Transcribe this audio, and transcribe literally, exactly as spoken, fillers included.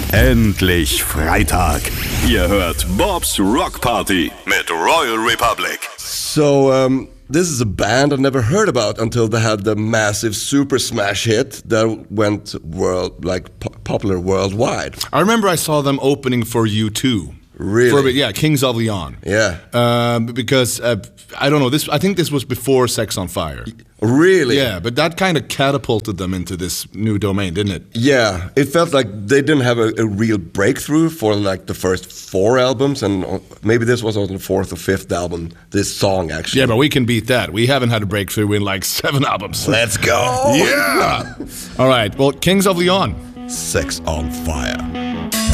Endlich Freitag. Ihr hört Bob's Rock Party mit Royal Republic. So, um, this is a band I never heard about until they had the massive Super Smash hit that went world like po- popular worldwide. I remember I saw them opening for U two. Really? For a bit, yeah, Kings of Leon. Yeah. Um, because uh, I don't know. This I think this was before Sex on Fire. Really? Yeah, but that kind of catapulted them into this new domain, didn't it? Yeah, it felt like they didn't have a, a real breakthrough for like the first four albums, and maybe this was on the fourth or fifth album, this song actually. Yeah, but we can beat that. We haven't had a breakthrough in like seven albums. Let's go! Yeah! All right, well, Kings of Leon. Sex on Fire.